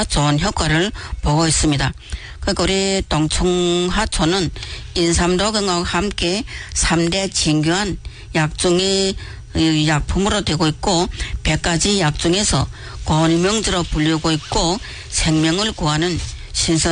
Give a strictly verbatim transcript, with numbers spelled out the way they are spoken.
보다 좋은 효과를 보고 있습니다. 그러니까 우리 동충하초는 인삼도 건강과 함께 삼 대 진귀한 약 중에 약품으로 되고 있고 백 가지 약 중에서 권위명주로 불리고 있고 생명을 구하는 신선